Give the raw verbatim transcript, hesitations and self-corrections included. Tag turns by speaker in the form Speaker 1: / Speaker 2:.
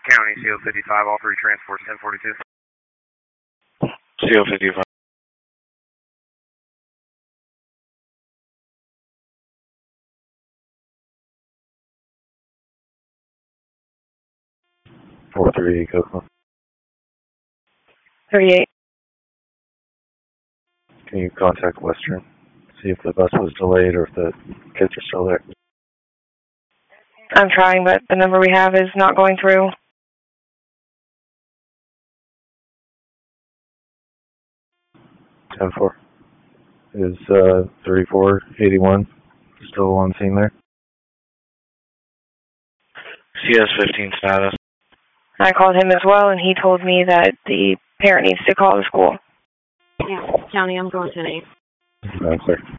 Speaker 1: County, C O fifty-five, all three transports, ten forty-two.
Speaker 2: C O fifty-five. four three eight, Coco.
Speaker 3: thirty-eight.
Speaker 2: Can you contact Western? See if the bus was delayed or if the kids are still there.
Speaker 3: I'm trying, but the number we have is not going through.
Speaker 2: ten four. Is uh, thirty-four eighty-one still on scene there? C S fifteen status.
Speaker 3: I called him as well, and he told me that the parent needs to call the school.
Speaker 4: Yeah, County, I'm going to an eight.
Speaker 2: I'm clear.